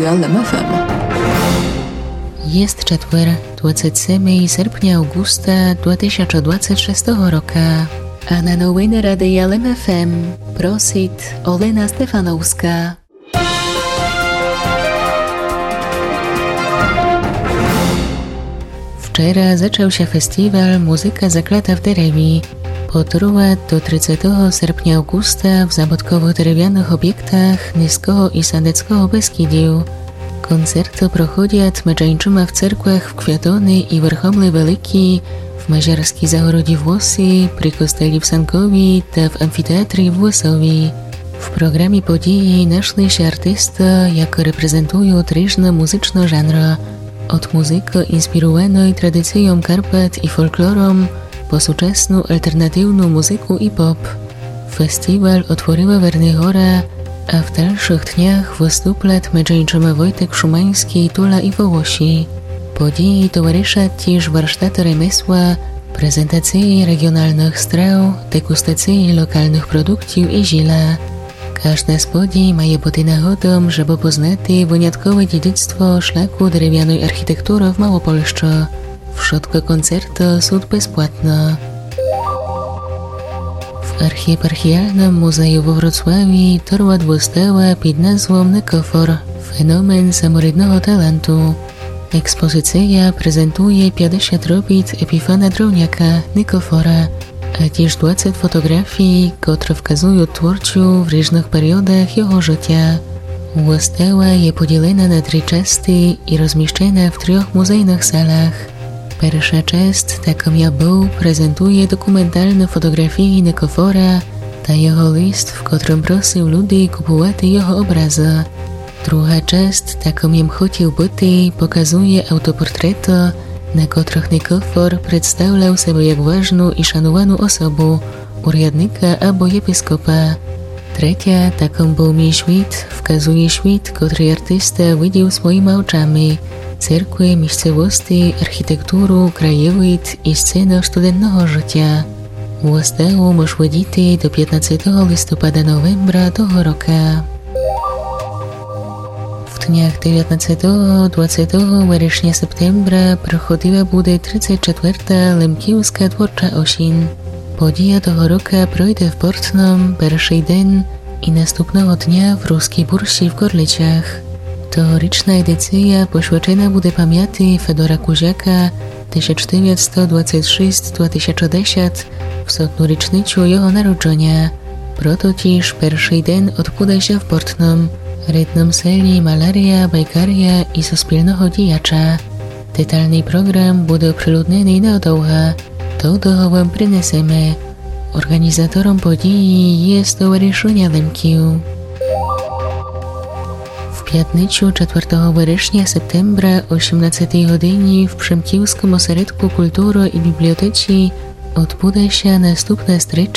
Realem FM. Jest четвер, 27 серпня августа 2026 року. А на новини Радіалем ФМ просить Олена Стефановська. Wczoraj zaczął się festiwal Muzyka zaklata w Derewi. Potrwa do 30 sierpnia augusta w zabytkowo-drewnianych obiektach Niskiego i Sandeckiego Beskidziu. Koncerty prochodzą mężczyźni w cerkwach w Kwiatony i Werchomle Wielki, w Maziarskiej Zagrodzie Włosy, przy kosteli w Sankowi i w amfiteatrze w Włosowi. W programie podії нашли się artysta, jako reprezentują różne muzyczne żanry. Od muzyki inspirowanej tradycją Karpat i folklorem po współczesną alternatywną muzykę i pop. Festiwal otworzyła Wernigora, a w dalszych dniach wystąpią mężczyźni Wojtek Szumański, Tula i Wołosi. Podії towarzysza też warsztaty remesła, prezentacje regionalnych straw, degustacje lokalnych produktów i żila. Każda z podій ma bути нагодом, żeby poznać wyjątkowe dziedzictwo szlaku drewnianej architektury w Małopolsce. Wszystkie koncerty są bezpłatne. W Archieparchialnym Muzeum we Wrocławiu trwa wystawa pod nazwą Nykofor – fenomen samorydnego talentu. Ekspozycja prezentuje 50 robót Epifana Drowniaka Nykofora, a też 20 fotografii, które wskazują twórców w różnych periodach jego życia. Wystawa jest podzielona na 3 części i rozmieszczona w 3 muzyjnych salach. Pierwsza część, taką jak był, prezentuje dokumentalne fotografie Nykofora, ta jego list, w którym prosił ludzi kupować jego obrazy. Druga część, taką jem chciał być, pokazuje autoportrety, na których Nykofor przedstawiał sobie jak ważną i szanowaną osobę, urzędnika albo episkopa. Trzecia, taką był mi świat, wskazuje świat, który artysta widział swoimi oczami, cerkwie, miejscowości, architekturę, krajowid i scenę studentnego życia. Wystawę można widzieć do 15 listopada-novembra tego roku. W dniach 19-20 września septembra prochodziła będzie 34. Lemkiewska Twórcza Osien. Podija tego roku projdzie w Portnom pierwszy dzień i następnego dnia w Ruskiej Bursi w Gorlicach. Tegoroczna edycja poświęcona będzie pamięci Fedora Kuziaka 1926-2010 w 100. rocznicę jego narodzenia. Proto też pierwszy dzień odbywa się w Portnom, rytm seli malaria, bajkaria i suspilnego dziejacza. Detalny program będzie oprzyludniony na długo. To do wam przyniesiemy. Organizatorom podії jest Stowarzyszenie Lemkiów. W piątnicę 4 września septembra 18 godzinie w Przemkiewskim Ośrodku Kultury i Biblioteki odbędzie się następna strecza